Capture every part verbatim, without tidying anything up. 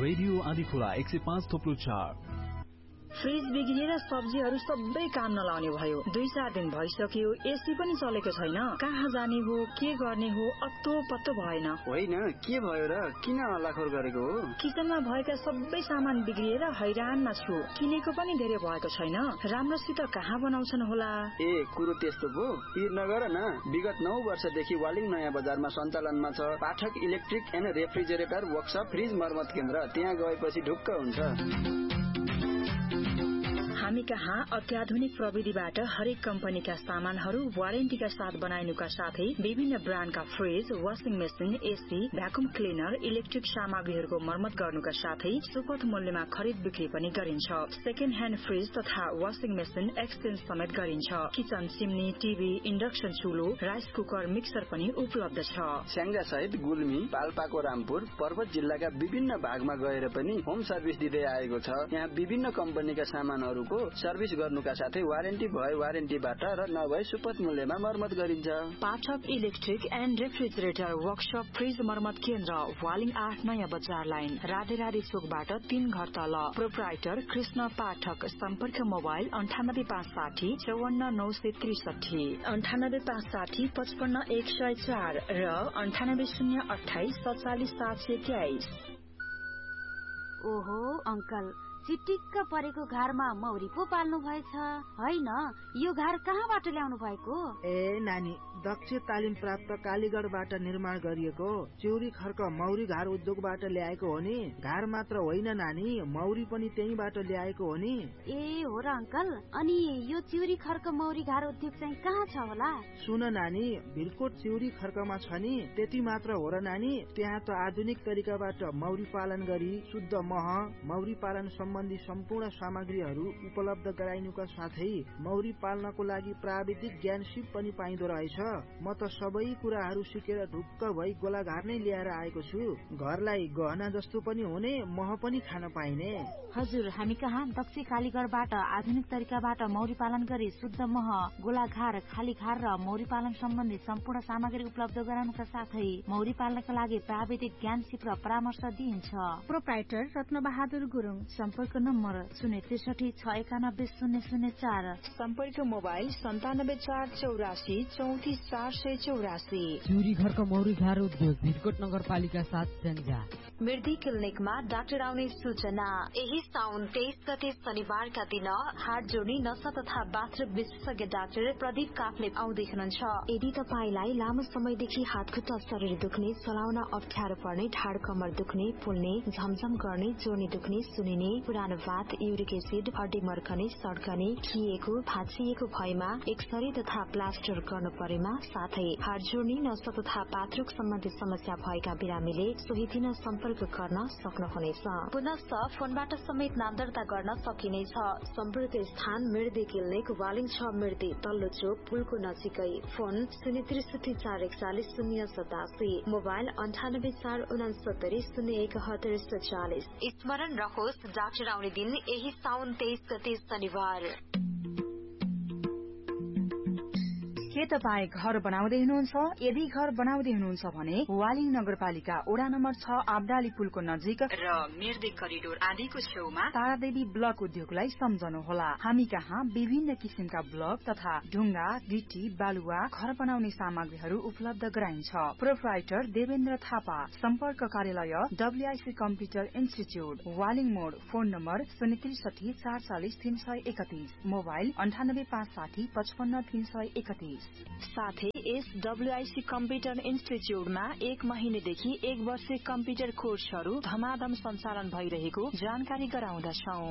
Radio Andhikhola एक सय पाँच थोप्लो चार। फ्रिज बिग्रिएर सब्जीहरू सबै काम नलाउने भयो। दुई चार दिन भइसक्यो, एसी पनि चलेको छैन। कहाँ जाने हो, के गर्ने हो, अत्तो पत्तो भएन। होइन, के भयो र? किन हल्लाखोर गरेको हो? किचनमा भएका सबै सामान बिग्रिएर हैरानमा छु। किनेको पनि धेरै भएको छैन। राम्रोसित कहाँ बनाउँछन् होला? ए, कुरो त्यस्तो भो? पिर नगर न। विगत नौ वर्षदेखि वालिङ नयाँ बजारमा सञ्चालनमा छ पाठक electric and refrigerator workshop fridge मर्मत केन्द्र। त्यहाँ गएपछि ढुक्क हुन्छ। हामी कहाँ अत्याधुनिक प्रविधिबाट हरेक कम्पनीका सामानहरू वारेन्टीका साथ बनाइनुका साथै विभिन्न ब्रान्डका fridge, washing machine, AC, vacuum cleaner, electric सामग्रीहरूको मर्मत गर्नुका साथै सुपथ मूल्यमा खरिद बिक्री पनि गरिन्छ। सेकेन्ड ह्यान्ड फ्रिज तथा वाशिङ मेसिन एक्सचेन्ज समेत गरिन्छ। Kitchen chimney, TV, induction चुलो, rice cooker, mixer पनि उपलब्ध छ। स्याङ्जा सहित गुल्मी, पाल्पाको रामपुर, पर्वत जिल्लाका विभिन्न भागमा गएर पनि होम सर्भिस दिँदै आएको छ। यहाँ विभिन्न कम्पनीका सामानहरू सर्भिस गर्नुका साथै वारेन्टी भए वारेन्टीबाट र नभए सुपथ मूल्यमा मर्मत गरिन्छ। पाठक electric and refrigerator workshop fridge मर्मत केन्द्र, वालिङ आठ नयाँ बजार लाइन, राधेराधी चोकबाट तीन घर तल। प्रोप्राइटर कृष्ण पाठक। सम्पर्क मोबाइल अन्ठानब्बे पाँच साठी चौवन्न नौ सय त्रिसठी, अन्ठानब्बे पाँच साठी पचपन्न एक सय चार र अन्ठानब्बे शून्य अठाइस सत्तालिस सात सय तेइस। ओहो अंकल, चिटिक्क परेको घरमा मौरी पो पाल्नु भएछ होइन? यो घर कहाँबाट ल्याउनु भएको? ए नानी, दक्ष तालिम प्राप्त कालीगढबाट निर्माण गरिएको चिउरी खर्क मौरी घर उद्योगबाट ल्याएको हो नि। घर मात्र होइन नानी, मौरी पनि त्यहीबाट ल्याएको हो नि। ए हो र अंकल, अनि यो चिउरी खर्क मौरी घर उद्योग चाहिँ कहाँ छ होला? सुन नानी, भिरकोट चिउरी खर्कमा छ नि। त्यति मात्र हो र नानी, त्यहाँ त आधुनिक तरिकाबाट मौरी पालन गरी शुद्ध मह, मौरी पालन सम्बन्धी सम्पूर्ण सामग्रीहरू उपलब्ध गराइनुका साथै मौरी पाल्नको लागि प्राविधिक ज्ञान सिप पनि पाइँदो रहेछ। म त सबै कुराहरू सिकेर ढुक्क भई गोलाघार नै लिएर आएको छु। घरलाई गहना जस्तो पनि हुने, मह पनि खान पाइने। हजुर, हामी कहाँ दक्ष कालीगढबाट आधुनिक तरिकाबाट मौरी पालन गरी शुद्ध मह, गोलाघार, खालीघार र मौरी पालन सम्बन्धी सम्पूर्ण सामग्री उपलब्ध गराउनुका साथै मौरी पाल्नका लागि प्राविधिक ज्ञान सिप र परामर्श दिइन्छ। प्रोप्राइटर रत्न बहादुर गुरुङ। सम्पर्क नम्बर शून्य त्रिसठी छ एकानब्बे शून्य शून्य चार। सम्पर्क मोबाइल सन्तानब्बे चार चौरासी चौतिस चार सय चौरासी। चिउरी घरको मौरी घर उद्योग, भिरकोट नगरपालिका सात स्याङ्जा। मृदी क्लिनिकमा डाक्टर आउने सूचना। यही साउन तेइस गते शनिबारका दिन हात जोड्ने नसा तथा बाथरुम विशेषज्ञ डाक्टर प्रदीप काफले आउँदै हुनुहुन्छ। यदि तपाईलाई लामो समयदेखि हात खुट्टा शरीर दुख्ने, चलाउन अप्ठ्यारो पर्ने, ढाड कमर दुख्ने, फुल्ने, झमझम गर्ने, जोर्नी दुख्ने, सुनिने, पुरानो भात, युरिक एसिड, हड्डी मर्कने, सड्कने, खिएको, भाँचिएको भएमा एक्सरे तथा प्लास्टर गर्नु परेमा, साथै हात जोड्ने, नसा तथा पात्रुक सम्बन्धी समस्या भएका बिरामीले सोही दिन सम्पर्क गर्न सक्नुहुनेछ। पुनः फोनबाट समेत नाम दर्ता गर्न सकिनेछ। सम्पर्क स्थान मृदी क्लिनिक, वालिङ छ मृदी तल्लो चोक, पुलको नजिकै। फोन शून्य त्रिसठी चार एकचालिस शून्य सतासी, मोबाइल अन्ठानब्बे चार उनासत्तरी शून्य एकहत्तर सत्तालिस। स्मरण रहोस्, डाक्टर आउने दिन यही साउन तेइस गते शनिबार। के तपाईँ घर बनाउँदै हुनुहुन्छ? यदि घर बनाउँदै हुनुहुन्छ भने वालिङ नगरपालिका वडा नम्बर छ आबडाली पुलको नजिक र मिर्दे करिडोर आदिको छेउमा तारादेवी ब्लक उद्योगलाई सम्झनुहोला। हामी कहाँ विभिन्न किसिमका ब्लक तथा ढुङ्गा, गिटी, बालुवा, घर बनाउने सामग्रीहरू उपलब्ध गराइन्छ। प्रोप्राइटर देवेन्द्र थापा। सम्पर्क कार्यालय डब्ल्यूआईसी कम्प्युटर इन्स्टिच्यूट, वालिङ मोड। फोन नम्बर शून्य त्रिसठी चार चालिस तीन सय एकतीस, मोबाइल अन्ठानब्बे पाँच साठी पचपन्न तीन सय एकतीस। साथै यस डब्ल्यूआईसी कम्प्युटर इन्स्टिच्यूटमा एक महिनेदेखि एक वर्षे कम्प्युटर कोर्सहरू धमाधम सञ्चालन भइरहेको जानकारी गराउँदछौं।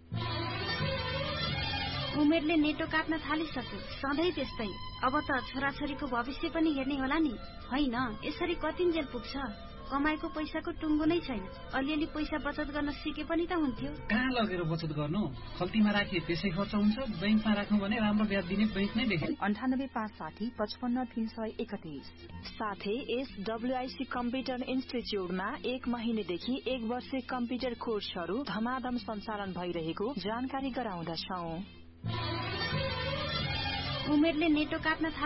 उमेरले नेटो काट्न थालिसक्यो, सधैँ त्यस्तै। अब त छोराछोरीको भविष्य पनि हेर्ने होला नि। होइन, यसरी कतिन्जेल पुग्छ? कमाएको पैसाको टुङ्गो नै छैन। अलिअलि पैसा बचत गर्न सिके पनि त हुन्थ्यो। कहाँ लगेर बचत गर्नु? खल्तीमा राखे त्यसै खर्च हुन्छ। बैंकमा राख्नु भने राम्रो ब्याज दिने बैंक नै देखे। अन्ठानब्बे पाँच साठी पचपन्न तीन सय एकतीस। साथै यस डब्ल्यूआईसी कम्प्युटर इन्स्टिच्यूटमा एक महिनेदेखि एक वर्षे कम्प्युटर कोर्सहरू धमाधम सञ्चालन भइरहेको जानकारी गराउँदछौं। उमेरले नेटो काट्न